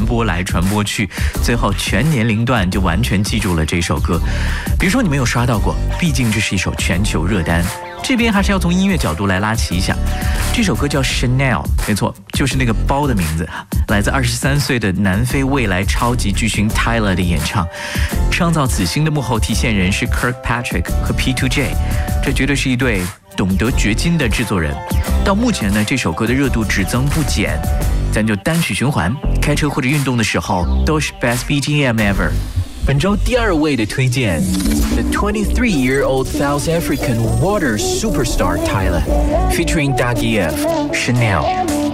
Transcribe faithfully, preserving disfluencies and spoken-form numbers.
播来传播去，最后全年龄段就完全记住了这首歌。比如说你没有刷到过，毕竟这是一首全球热单。这边还是要从音乐角度来拉齐一下，这首歌叫 Chanel， 没错，就是那个包的名字，来自二十三岁的南非未来超级巨星 Tyler 的演唱。创造此星的幕后提线人是 Kirkpatrick 和 P 二 J， 这绝对是一对懂得掘金的制作人。到目前呢，这首歌的热度只增不减，咱就单曲循环，开车或者运动的时候都是 Best B G M ever。本周第二位的推荐 ，The twenty-three-year-old South African water superstar Tyler, featuring Dagiev, Chanel。